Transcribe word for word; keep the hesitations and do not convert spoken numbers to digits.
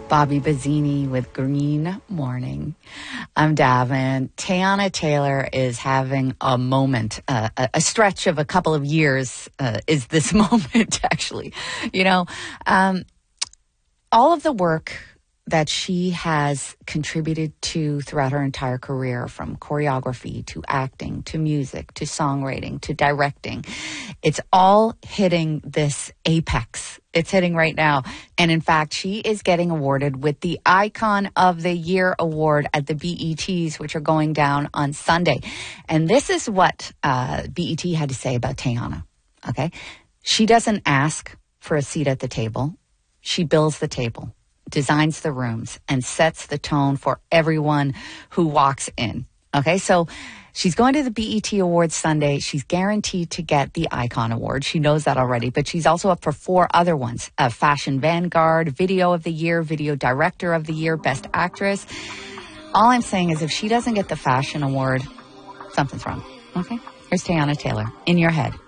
Bobby Bazzini with Green Morning. I'm Davin. Teyana Taylor is having a moment, uh, a, a stretch of a couple of years uh, is this moment, actually. You know, um, all of the work that she has contributed to throughout her entire career, from choreography to acting to music to songwriting to directing, it's all hitting this apex. It's hitting right now. And in fact, she is getting awarded with the Icon of the Year award at the B E Ts, which are going down on Sunday. And this is what uh, B E T had to say about Teyana. Okay. She doesn't ask for a seat at the table. She builds the table, designs the rooms, and sets the tone for everyone who walks in. Okay, so she's going to the B E T Awards Sunday. She's guaranteed to get the Icon Award. She knows that already, but she's also up for four other ones. A Fashion Vanguard, Video of the Year, Video Director of the Year, Best Actress. All I'm saying is if she doesn't get the Fashion Award, something's wrong. Okay, here's Teyana Taylor, In Your Head.